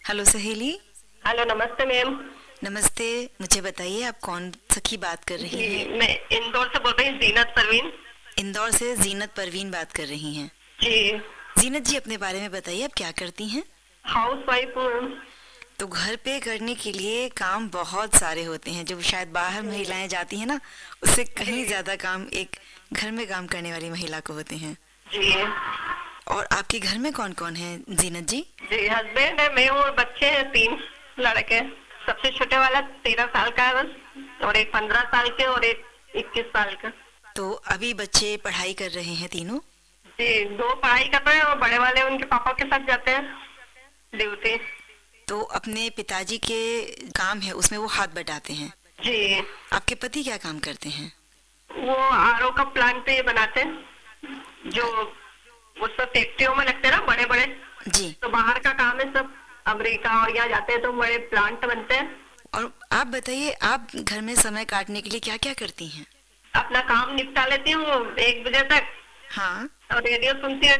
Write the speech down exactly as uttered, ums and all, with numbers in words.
Hello सहेली। Hello, नमस्ते ma'am. नमस्ते। मुझे बताइए आप कौन सखी बात कर रही जी, हैं? मैं इंदौर से बोल रही हूँ, जीनत परवीन। इंदौर से जीनत परवीन बात कर रही हैं। जी। जीनत जी अपने बारे में बताइए, आप क्या करती हैं? हाउस वाइफ हूँ मैम। तो घर पे करने के लिए काम बहुत सारे होते हैं, जो शायद बाहर जी। महिलाएं जाती हैं ना, उससे कहीं जी। ज्यादा काम एक घर में काम करने वाली महिला को होते हैं। जी। और आपके घर में कौन कौन है जीनत जी? जी, हस्बैंड है, मैं हूँ और बच्चे हैं तीन लड़के। सबसे छोटे वाला तेरह साल का है बस, और एक पंद्रह साल के और एक इक्कीस साल का। तो अभी बच्चे पढ़ाई कर रहे हैं तीनों? जी, दो पढ़ाई कर रहे हैं और बड़े वाले उनके पापा के साथ जाते हैं ड्यूटी। तो अपने पिताजी के काम है उसमें वो हाथ बटाते हैं। जी। आपके पति क्या काम करते हैं? वो आर ओ का प्लांट पे बनाते हैं, जो वो सब फैक्ट्रियों में लगते हैं ना, बड़े बड़े। जी। तो बाहर का काम है सब, अमेरिका और यहाँ जाते हैं तो बड़े प्लांट बनते हैं। और आप बताइए, आप घर में समय काटने के लिए क्या क्या करती हैं? अपना काम निपटा लेती हूँ एक बजे तक, हाँ। और रेडियो सुनती रहती